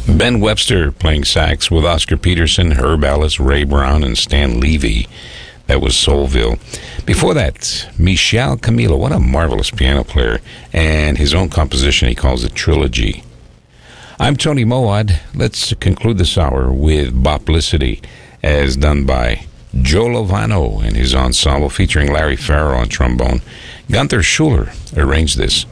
Ben Webster playing sax with Oscar Peterson, Herb Ellis, Ray Brown, and Stan Levy. That was Soulville. Before that, Michel Camilo, what a marvelous piano player, and his own composition, he calls it Trilogy. I'm Tony Moad. Let's conclude this hour with Boplicity, as done by Joe Lovano and his ensemble, featuring Larry Farrow on trombone. Gunther Schuller arranged this.